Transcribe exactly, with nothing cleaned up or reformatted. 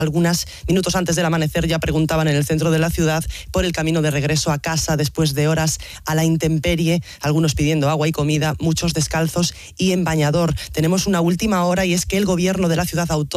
Algunos minutos antes del amanecer ya preguntaban en el centro de la ciudad por el camino de regreso a casa después de horas a la intemperie, algunos pidiendo agua y comida, muchos descalzos y en bañador. Tenemos una última hora y es que el gobierno de la ciudad autónoma